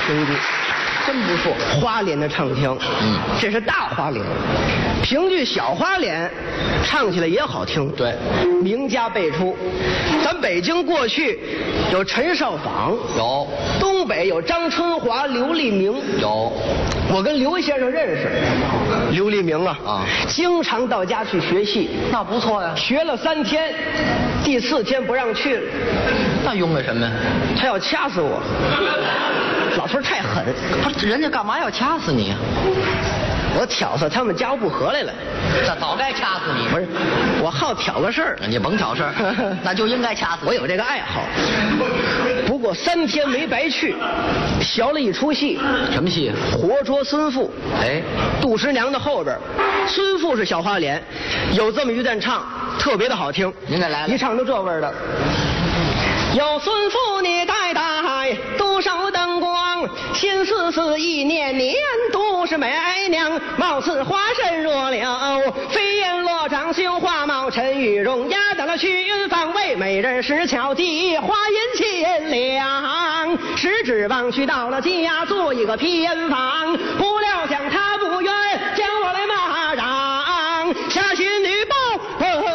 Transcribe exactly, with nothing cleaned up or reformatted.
评剧。 真不错， 花脸的唱腔， 嗯， 这是大花脸。评剧小花脸，唱起来也好听。 对， 名家辈出。咱北京过去有陈少舫， 有； 东北有张春华、刘立明， 有。 我跟刘先生认识，刘立明啊， 啊， 经常到家去学戏。 那不错呀， 学了三天，第四天不让去了。 那用了什么呀？ 他要掐死我。老头太狠， 不是人家干嘛要掐死你呀、 我挑唆他们家务不和来了， 这早该掐死你。 不是，我好挑个事儿， 你甭挑事儿，那就应该掐死你。 我有这个爱好。不过三天没白去，学了一出戏。 什么戏？ 活捉孙富。 哎， 杜十娘的后边，孙富是小花脸，有这么一段唱，特别的好听。 您再来来， 一唱都这味儿的。有孙富你代代独守灯光，心思思意念念，都是美娘。貌似花身若柳，飞燕落掌绣花帽，陈玉容压倒了徐云芳，为美人石巧计，花银千两。十指望去到了家，做一个偏房，不料想他不愿将我来骂嚷，下